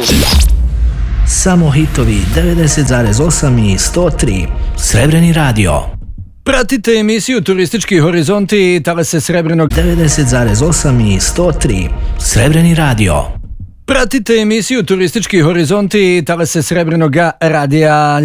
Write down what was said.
Samo hitovi 90,8 i 103. Srebreni radio. Pratite emisiju Turistički horizonti i talase Srebrenog 90,8 i 103. Srebreni radio. Pratite emisiju Turistički horizonti i talase Srebrenoga radija